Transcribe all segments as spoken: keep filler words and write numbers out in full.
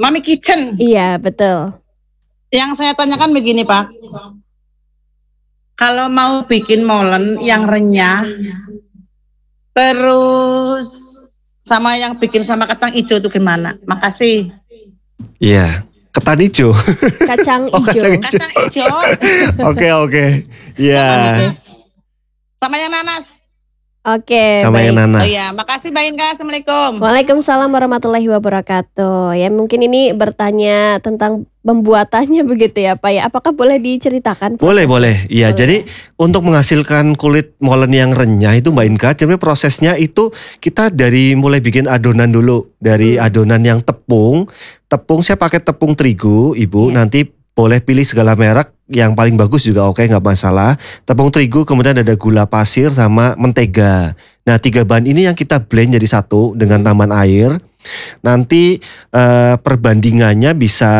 Mami Kitchen. Iya, betul. Yang saya tanyakan begini, Pak. Kalau mau bikin molen yang renyah, terus sama yang bikin sama kacang hijau itu gimana? Makasih. Iya, ketan hijau. Kacang hijau. Oh, kacang hijau. Kacang hijau. Oke, oke. Iya. Sama yang nanas. Oke, Sama baik. yang nanas. Oh iya, makasih Mbak Inka. Assalamualaikum. Waalaikumsalam warahmatullahi wabarakatuh. Ya mungkin ini bertanya tentang pembuatannya begitu ya Pak ya. Apakah boleh diceritakan? Boleh, boleh. Iya, Boleh. jadi untuk menghasilkan kulit molen yang renyah itu Mbak Inka, sebenarnya prosesnya itu kita dari mulai bikin adonan dulu. Dari Hmm. adonan yang tepung. Tepung saya pakai tepung terigu, Ibu. Iya. Nanti boleh pilih segala merek, yang paling bagus juga oke, nggak masalah. Tepung terigu, kemudian ada gula pasir sama mentega. Nah, tiga bahan ini yang kita blend jadi satu dengan tambahan air. Nanti eh, perbandingannya bisa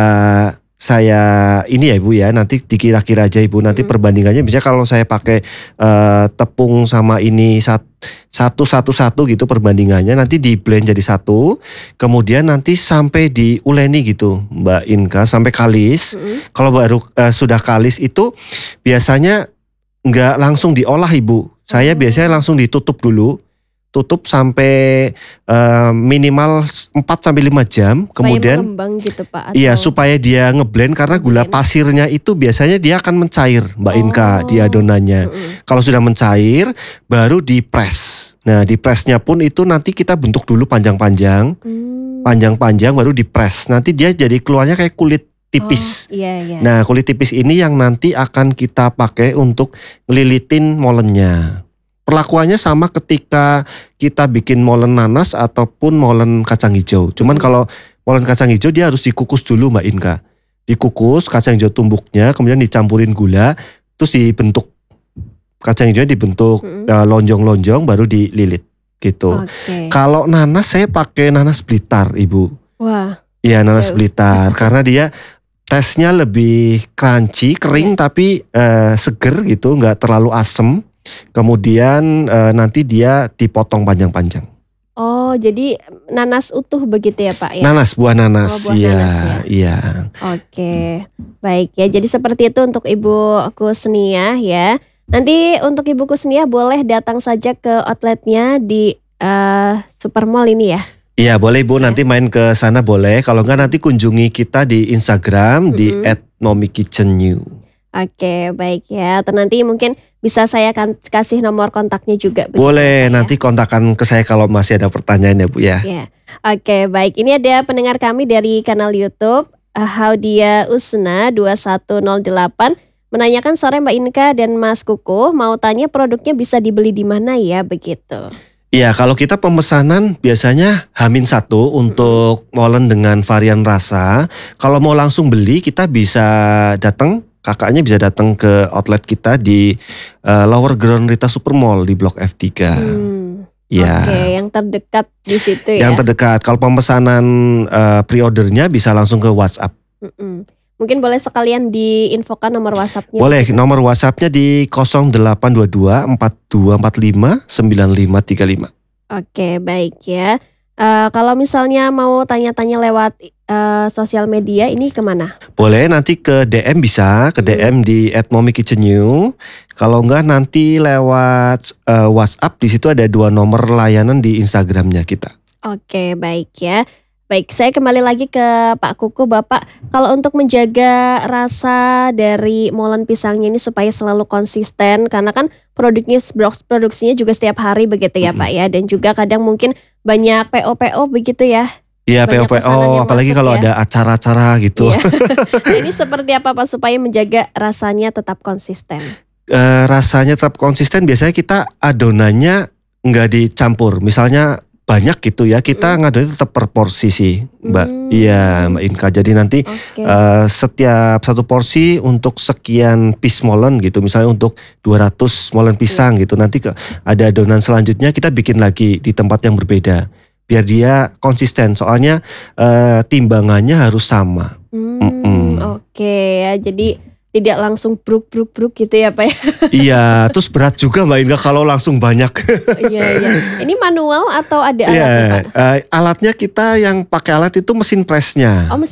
saya ini ya Ibu ya, nanti dikira-kira aja Ibu. Nanti Hmm. perbandingannya bisa kalau saya pakai eh, tepung sama ini sat- satu satu satu gitu perbandingannya, nanti di blend jadi satu. Kemudian nanti sampai diuleni gitu Mbak Inka, sampai kalis. Mm-mm. Kalau baru eh, sudah kalis itu biasanya nggak langsung diolah Ibu. Saya Oh. biasanya langsung ditutup dulu. Tutup sampai eh, minimal empat sampai lima jam. Supaya Kemudian mengembang gitu Pak. iya, atau- supaya dia ngeblend karena gula Ngeblend. pasirnya itu biasanya dia akan mencair Mbak Inka di Oh. adonannya. Mm-mm. Kalau sudah mencair baru dipres. Nah, dipresnya pun itu nanti kita bentuk dulu panjang-panjang, Hmm. panjang-panjang baru dipres. Nanti dia jadi keluarnya kayak kulit tipis. Oh, iya, iya. Nah, kulit tipis ini yang nanti akan kita pakai untuk ngelilitin molennya. Perlakuannya sama ketika kita bikin molen nanas ataupun molen kacang hijau. Cuman Hmm. kalau molen kacang hijau dia harus dikukus dulu Mbak Inka. Dikukus kacang hijau tumbuknya, kemudian dicampurin gula, terus dibentuk. Kacang hijaunya dibentuk Mm-mm. eh, lonjong-lonjong baru dililit gitu. Oke. Kalau nanas saya pakai nanas Blitar Ibu. Wah. Iya, nanas Jauh. Blitar karena dia tesnya lebih crunchy, kering tapi eh, seger gitu, nggak terlalu asem. Kemudian eh, nanti dia dipotong panjang-panjang. Oh, jadi nanas utuh begitu ya Pak ya? Nanas, buah nanas, Oh, buah iya, nanas ya. iya. Oke, baik ya. Jadi seperti itu untuk Ibu Kusnia ya. Nanti untuk Ibu Kusnia boleh datang saja ke outletnya di eh, Supermall ini ya. Iya, boleh Ibu, Ya. nanti main ke sana boleh. Kalau enggak nanti kunjungi kita di Instagram di Mm-mm. et momikitchennew. Oke, baik ya. Atau nanti mungkin bisa saya kan kasih nomor kontaknya juga. begitu Boleh, ya, Pak ya? nanti kontakkan ke saya kalau masih ada pertanyaan ya Bu ya. Ya, oke baik. Ini ada pendengar kami dari kanal YouTube uh, Haudia Usna dua satu nol delapan menanyakan, sore Mbak Inka dan Mas Kuku, mau tanya produknya bisa dibeli di mana ya begitu. Iya, kalau kita pemesanan biasanya Hamin satu untuk molen dengan varian rasa. Kalau mau langsung beli kita bisa datang, kakaknya bisa datang ke outlet kita di uh, Lower Ground Rita Supermall di Blok F tiga. Hmm, Iya. Oke, yang terdekat di situ ya. Yang terdekat. Kalau pemesanan uh, pre-ordernya bisa langsung ke WhatsApp. Mm-mm. Mungkin boleh sekalian diinfokan nomor WhatsApp-nya. Boleh, begitu. nomor WhatsApp-nya di nol delapan dua dua empat dua empat lima sembilan lima tiga lima. Oke, baik ya. Eh, kalau misalnya mau tanya-tanya lewat eh, sosial media, ini kemana? Boleh, nanti ke D M bisa, ke D M di et momikitchennew. Kalau enggak nanti lewat eh, WhatsApp, di situ ada dua nomor layanan di Instagramnya kita. Oke, baik ya. Baik, saya kembali lagi ke Pak Kuku. Bapak, kalau untuk menjaga rasa dari molen pisangnya ini supaya selalu konsisten, karena kan produknya produksinya juga setiap hari begitu ya Pak ya, dan juga kadang mungkin banyak P O P O begitu ya. Iya, Banyak P O P pesanan O, yang apalagi masuk kalau ya. ada acara-acara gitu. Iya. Nah, ini seperti apa Pak supaya menjaga rasanya tetap konsisten? Eh, rasanya tetap konsisten, biasanya kita adonannya nggak dicampur. Misalnya banyak gitu ya, kita Mm. ngadonnya tetap per porsi sih Mbak. Hmm. Iya Mbak Inka, jadi nanti Oke. eh, setiap satu porsi untuk sekian piece molen gitu. Misalnya untuk dua ratus molen pisang gitu. Nanti ke, ada adonan selanjutnya kita bikin lagi di tempat yang berbeda. Biar dia konsisten, soalnya eh, timbangannya harus sama. Hmm, Mm-mm. Oke ya, jadi tidak langsung bruk-bruk-bruk gitu ya Pak ya. Iya, terus berat juga Mbak Inka kalau langsung banyak. Iya, iya. Ini manual atau ada Iya, alatnya Pak? eh, alatnya kita yang pakai alat itu mesin presnya. Oh,